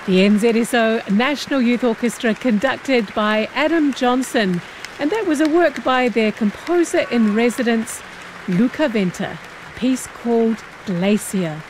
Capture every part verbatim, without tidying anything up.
The N Z S O National Youth Orchestra conducted by Adam Johnson, and that was a work by their composer-in-residence, Luca Venter, a piece called Glacier.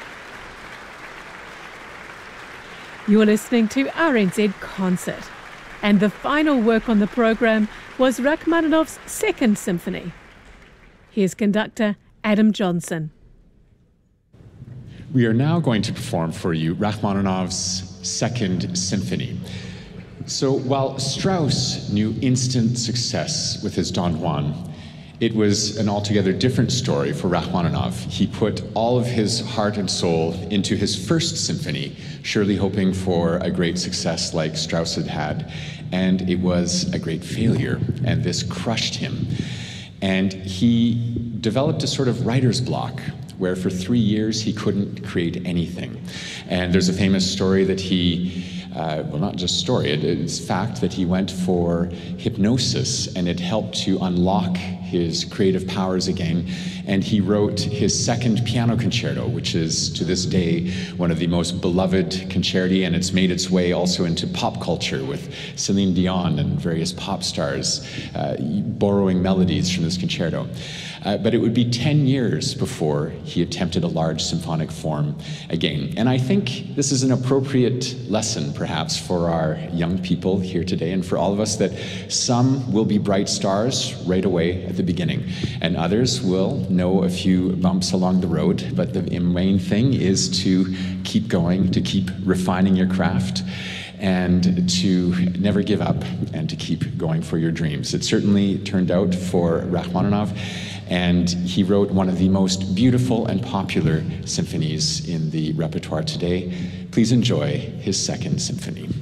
You're listening to R N Z Concert, and the final work on the program was Rachmaninoff's Second Symphony. Here's conductor Adam Johnson. We are now going to perform for you Rachmaninoff's Second Symphony. So while Strauss knew instant success with his Don Juan, it was an altogether different story for Rachmaninoff. He put all of his heart and soul into his First Symphony, surely hoping for a great success like Strauss had had, and it was a great failure, and this crushed him. And he developed a sort of writer's block, where for three years he couldn't create anything. And there's a famous story that he, uh, well, not just story, it, it's fact that he went for hypnosis, and it helped to unlock his creative powers again. And he wrote his second piano concerto, which is to this day one of the most beloved concerti, and it's made its way also into pop culture with Celine Dion and various pop stars uh, borrowing melodies from this concerto. Uh, but it would be ten years before he attempted a large symphonic form again. And I think this is an appropriate lesson, perhaps, for our young people here today, and for all of us, that some will be bright stars right away at the beginning, and others will know a few bumps along the road. But the main thing is to keep going, to keep refining your craft, and to never give up, and to keep going for your dreams. It certainly turned out for Rachmaninoff, and he wrote one of the most beautiful and popular symphonies in the repertoire today. Please enjoy his Second Symphony.